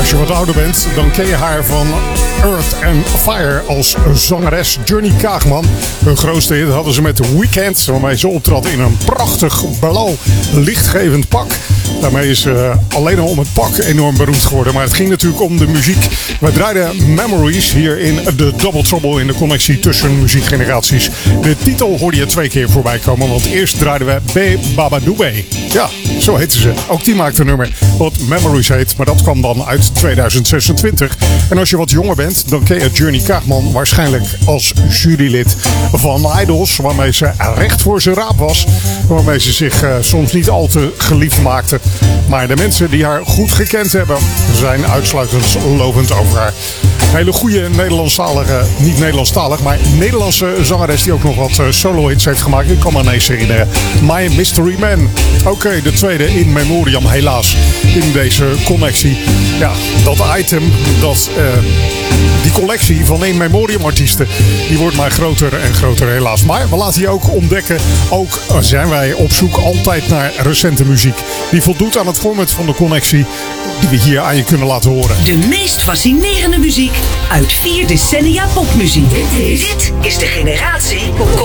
Als je wat ouder bent, dan ken je haar van Earth and Fire als zangeres. Johnny Kaagman. Hun grootste hit hadden ze met The Weeknd, waarmee ze optrad in een prachtig blauw lichtgevend pak. Daarmee is alleen al om het pak enorm beroemd geworden. Maar het ging natuurlijk om de muziek. We draaiden Memories hier in de Double Trouble in de connectie tussen muziekgeneraties. De titel hoorde je 2 keer voorbij komen, want eerst draaiden we B Baba Doobé. Ja, zo heette ze. Ook die maakte een nummer wat Memories heet, maar dat kwam dan uit 2026. En als je wat jonger bent, dan ken je Johnny Kaagman waarschijnlijk als jurylid van Idols, waarmee ze recht voor zijn raap was. Waarmee ze zich soms niet al te geliefd maakte. Maar de mensen die haar goed gekend hebben, zijn uitsluitend lovend over haar. Een hele goede Nederlandstalige, niet Nederlandstalig, maar Nederlandse zangeres die ook nog wat solo-hits heeft gemaakt. Ik kan me ineens herinneren. My Mystery Man. Oké, de tweede in memoriam helaas in deze connectie. Ja, dat item, die collectie van in memoriam artiesten, die wordt maar groter en groter helaas. Maar we laten je ook ontdekken, ook zijn wij op zoek altijd naar recente muziek. Die voldoet aan het format van de connectie die we hier aan je kunnen laten horen. De meest fascinerende muziek uit 4 decennia popmuziek. Dit is de generatie